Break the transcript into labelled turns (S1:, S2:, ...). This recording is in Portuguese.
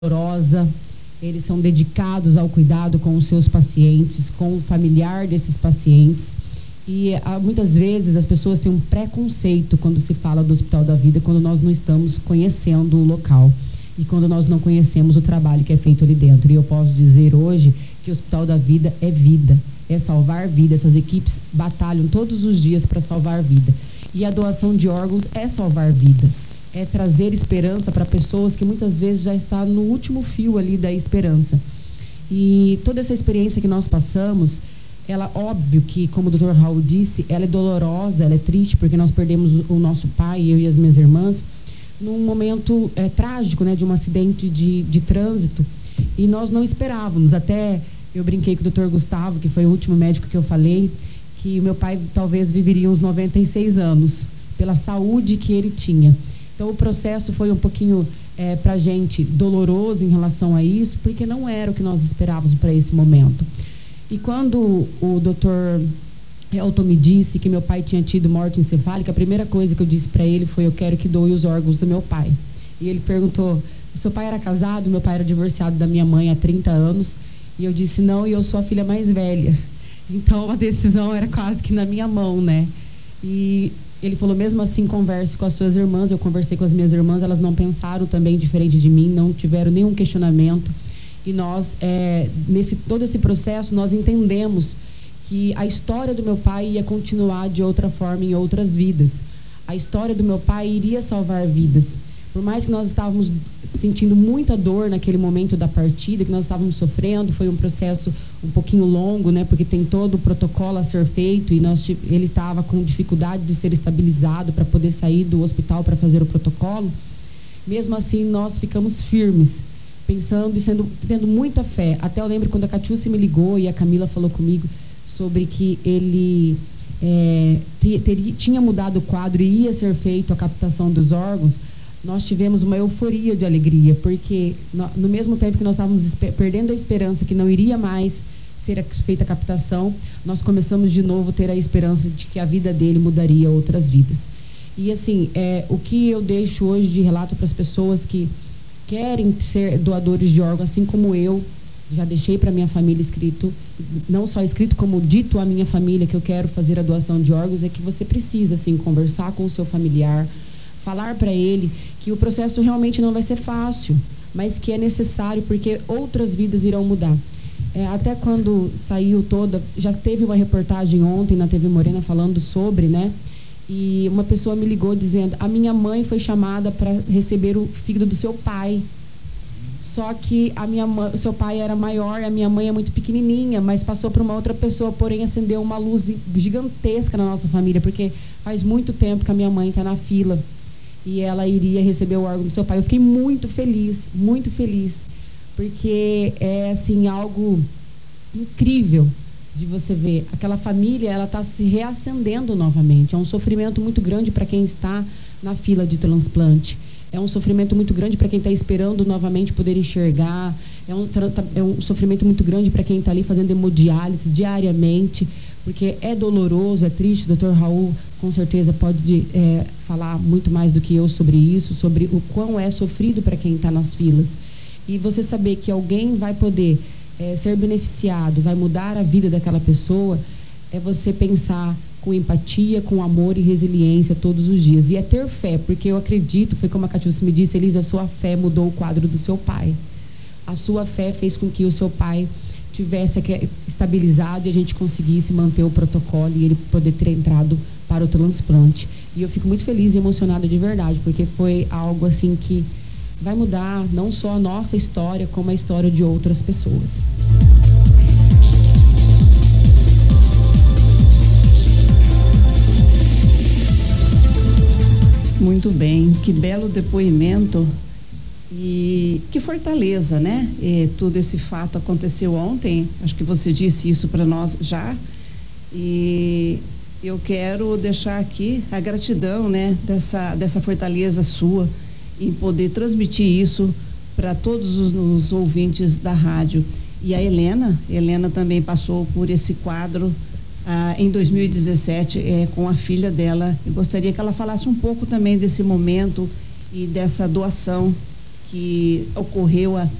S1: amorosa, eles são dedicados ao cuidado com os seus pacientes, com o familiar desses pacientes. E muitas vezes as pessoas têm um preconceito quando se fala do Hospital da Vida, quando nós não estamos conhecendo o local e quando nós não conhecemos o trabalho que é feito ali dentro. E eu posso dizer hoje que o Hospital da Vida, é salvar vida. Essas equipes batalham todos os dias para salvar vida. E a doação de órgãos é salvar vida, é trazer esperança para pessoas que muitas vezes já estão no último fio ali da esperança. E toda essa experiência que nós passamos, ela, óbvio que, como o Dr. Raul disse, ela é dolorosa, ela é triste, porque nós perdemos o nosso pai, eu e as minhas irmãs, num momento trágico, né, de um acidente de trânsito, e nós não esperávamos. Até eu brinquei com o Dr. Gustavo, que foi o último médico que eu falei, que o meu pai talvez viveria uns 96 anos, pela saúde que ele tinha. Então o processo foi um pouquinho para a gente doloroso em relação a isso, porque não era o que nós esperávamos para esse momento. E quando o Dr. Elton me disse que meu pai tinha tido morte encefálica, a primeira coisa que eu disse para ele foi: eu quero que doe os órgãos do meu pai. E ele perguntou: o seu pai era casado? Meu pai era divorciado da minha mãe há 30 anos. E eu disse: não, e eu sou a filha mais velha. Então a decisão era quase que na minha mão, né? E ele falou: mesmo assim, converse com as suas irmãs. Eu conversei com as minhas irmãs, elas não pensaram também diferente de mim, não tiveram nenhum questionamento. E nós, todo esse processo, nós entendemos que a história do meu pai ia continuar de outra forma em outras vidas. A história do meu pai iria salvar vidas. Por mais que nós estávamos sentindo muita dor naquele momento da partida, que nós estávamos sofrendo, foi um processo um pouquinho longo, né? Porque tem todo o protocolo a ser feito e ele estava com dificuldade de ser estabilizado para poder sair do hospital para fazer o protocolo. Mesmo assim, nós ficamos firmes, pensando e tendo muita fé. Até eu lembro quando a Catiúcia me ligou e a Camila falou comigo sobre que ele tinha mudado o quadro e ia ser feito a captação dos órgãos. Nós tivemos uma euforia de alegria, porque no mesmo tempo que nós estávamos perdendo a esperança que não iria mais ser feita a captação, nós começamos de novo a ter a esperança de que a vida dele mudaria outras vidas. E assim, o que eu deixo hoje de relato para as pessoas que querem ser doadores de órgãos, assim como eu já deixei para minha família escrito, não só escrito como dito à minha família que eu quero fazer a doação de órgãos, é que você precisa assim conversar com o seu familiar, falar para ele que o processo realmente não vai ser fácil, mas que é necessário, porque outras vidas irão mudar. Até quando saiu já teve uma reportagem ontem na TV Morena falando sobre, né? E uma pessoa me ligou dizendo: a minha mãe foi chamada para receber o fígado do seu pai. Só que o seu pai era maior, a minha mãe é muito pequenininha, mas passou para uma outra pessoa, porém acendeu uma luz gigantesca na nossa família, porque faz muito tempo que a minha mãe está na fila e ela iria receber o órgão do seu pai. Eu fiquei muito feliz, porque é assim algo incrível de você ver. Aquela família, ela está se reacendendo novamente. É um sofrimento muito grande para quem está na fila de transplante. É um sofrimento muito grande para quem está esperando novamente poder enxergar. É um sofrimento muito grande para quem está ali fazendo hemodiálise diariamente, porque é doloroso, é triste. O Dr. Raul com certeza pode falar muito mais do que eu sobre isso, sobre o quão é sofrido para quem está nas filas. E você saber que alguém vai poder ser beneficiado, vai mudar a vida daquela pessoa, é você pensar com empatia, com amor e resiliência todos os dias. E é ter fé, porque eu acredito, foi como a Catiúcia me disse: Elisa, a sua fé mudou o quadro do seu pai. A sua fé fez com que o seu pai tivesse estabilizado e a gente conseguisse manter o protocolo e ele poder ter entrado para o transplante. E eu fico muito feliz e emocionada de verdade, porque foi algo assim que vai mudar não só a nossa história, como a história de outras pessoas.
S2: Muito bem, que belo depoimento e que fortaleza, né? Todo esse fato aconteceu ontem, acho que você disse isso para nós já, e eu quero deixar aqui a gratidão, né, dessa fortaleza sua em poder transmitir isso para todos os ouvintes da rádio. E a Helena também passou por esse quadro em 2017 com a filha dela. Eu gostaria que ela falasse um pouco também desse momento e dessa doação que ocorreu há